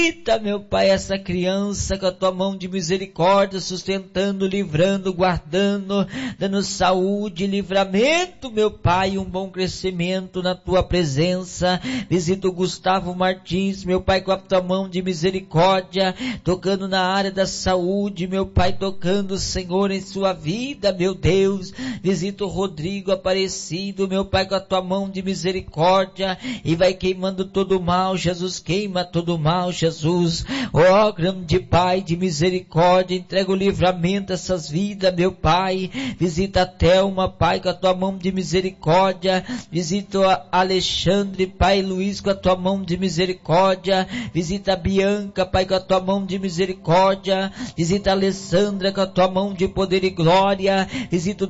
Visita, meu Pai, essa criança com a tua mão de misericórdia, sustentando, livrando, guardando, dando saúde, livramento, meu Pai, um bom crescimento na tua presença. Visita o Gustavo Martins, meu Pai, com a tua mão de misericórdia, tocando na área da saúde, meu Pai, tocando, Senhor, em sua vida, meu Deus. Visita o Rodrigo Aparecido, meu Pai, com a tua mão de misericórdia, e vai queimando todo o mal, Jesus, queima todo o mal, Jesus. Ó grande Pai de misericórdia, entrega o livramento a essas vidas, meu Pai. Visita a Thelma, Pai, com a tua mão de misericórdia. Visita o Alexandre, Pai, Luiz, com a tua mão de misericórdia. Visita a Bianca, Pai, com a tua mão de misericórdia. Visita a Alessandra, com a tua mão de poder e glória. Visita o